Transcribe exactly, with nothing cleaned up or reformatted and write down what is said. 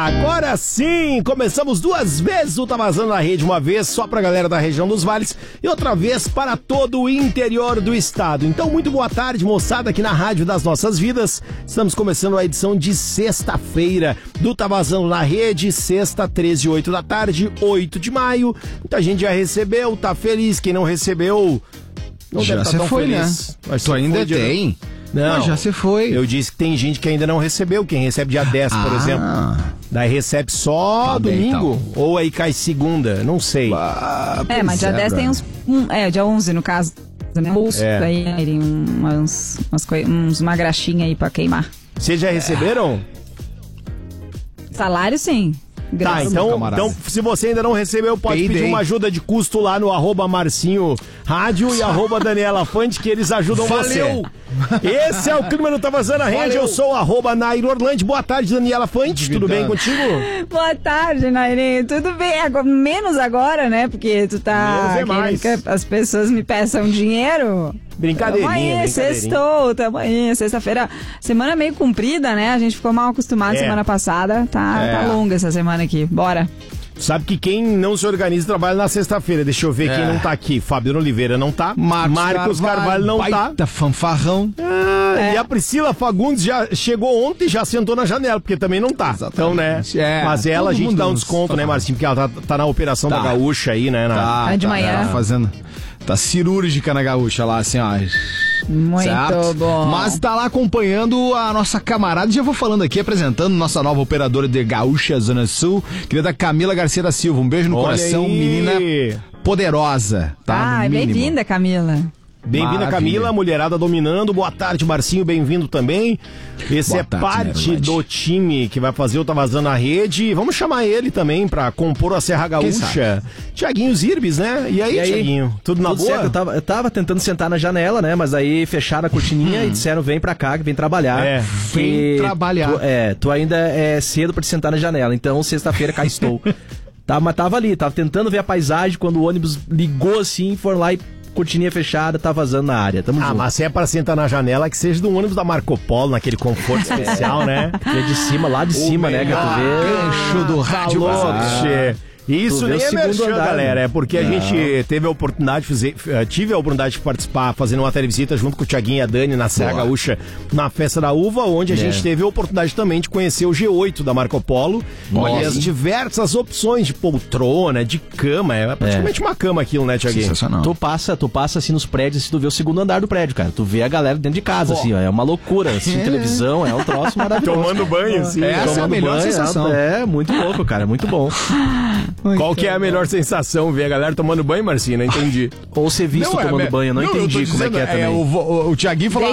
Agora sim, começamos duas vezes o Tá Vazando na Rede, uma vez só pra galera da região dos vales e outra vez para todo o interior do estado. Então, muito boa tarde, moçada, aqui na Rádio das Nossas Vidas. Estamos começando a edição de sexta-feira do Tá Vazando na Rede, sexta, treze e oito da tarde, oito de maio. Muita gente já recebeu, tá feliz. Quem não recebeu, não já deve você tá tão foi, feliz. né? Mas tu ainda foi, tem? Não, mas já você foi. Eu disse que tem gente que ainda não recebeu. Quem recebe dia dez, por ah. exemplo. Daí recebe só tá domingo. bem, então. Ou aí cai segunda, não sei. Ah, é, mas dia é, dez tem uns... Um, é, dia onze no caso. Né? Bolso, É. Aí tem umas, umas, coi- uns, uma graxinha aí pra queimar. Vocês já receberam? Salário, sim. Tá, Graças então, camarada. então se você ainda não recebeu, pode Payday. pedir uma ajuda de custo lá no arroba Marcinho Rádio e arroba Daniela Fante, que eles ajudam Valeu. você. Esse é o Clima no Tá Vazando na Rede. Eu sou o arroba Nair Orlando. Boa tarde, Daniela Fante. Tudo bem contigo? Boa tarde, Nairinho. Tudo bem? Agora, menos agora, né? Porque tu tá Menos é querendo mais. que as pessoas me peçam dinheiro. Brincadeirinha, Tamo aí, brincadeirinha. sextou, tamo aí, sexta-feira. Semana meio comprida, né? A gente ficou mal acostumado É. semana passada. Tá, É. tá longa essa semana aqui. Bora. Sabe que quem não se organiza trabalha na sexta-feira. Deixa eu ver É. quem não tá aqui. Fabiano Oliveira não tá. Marcos, Carvalho, não tá. baita fanfarrão. Ah, É. E a Priscila Fagundes já chegou ontem e já sentou na janela, porque também não tá. Então, né? Exatamente. É, Mas ela, a todo gente mundo dá um desconto, né, Marcinho? Porque ela tá, tá na operação Tá. da gaúcha aí, né? Na... Tá, É de tá, manhã. tá fazendo. Tá cirúrgica na gaúcha lá, assim, ó. Muito Certo? bom. Mas tá lá acompanhando a nossa camarada. Já vou falando aqui, apresentando nossa nova operadora de Gaúcha Zona Sul, querida Camila Garcia da Silva. Um beijo no Olha coração, aí. menina poderosa. Tá? Ah, No mínimo. bem-vinda, Camila. Bem-vinda, Maravilha. Camila, mulherada dominando. Boa tarde, Marcinho, bem-vindo também. Esse Boa é tarde, parte Nerlande. do time que vai fazer o Tá Vazando na Rede. Vamos chamar ele também pra compor a Serra Gaúcha. Tiaguinho Zirbis, né? E aí, E aí? Tiaguinho? Tudo na Tudo boa? certo, eu tava, eu tava tentando sentar na janela, né? Mas aí fecharam a cortininha e disseram, vem pra cá, que vem trabalhar. É, vem Que trabalhar. Tu, é, tu ainda é cedo pra te sentar na janela, então sexta-feira cá estou. Tá, mas tava ali, tava tentando ver a paisagem, quando o ônibus ligou assim, foram lá e cortininha fechada, tá vazando na área. Tamo Ah, junto. mas se é pra sentar na janela, que seja do ônibus da Marco Polo, naquele conforto especial, né? Vê de cima, lá de cima, né? Que tu vê. Gancho do rádio. Tá louco, Bazar. tchê. Isso Tu vê nem o é segundo merchan, andar, galera. né? É porque a gente teve a oportunidade de fazer, eh, tive a oportunidade de participar, fazendo uma televisita junto com o Tiaguinho e a Dani na Serra Boa. Gaúcha, na Festa da Uva, onde a É. gente teve a oportunidade também de conhecer o G oito da Marco Polo. Olha E as aí. diversas opções de poltrona, de cama. É praticamente uma cama aquilo, né, Tiaguinho? Sensacional. Tu passa, tu passa assim nos prédios, tu vê o segundo andar do prédio, cara. Tu vê a galera dentro de casa, assim, ó. É uma loucura. Assim, televisão, é um troço maravilhoso. Tomando banho, assim. Essa é a Tomando melhor banho, sensação. É, muito louco, cara. Muito bom. Qual que é a melhor sensação? Ver a galera tomando banho, Marcinho? Não entendi. Ou ser visto Não, é, tomando é, banho, eu não, não, eu tô entendi como é dizendo, que é também. o, o, o Tiaguinho falou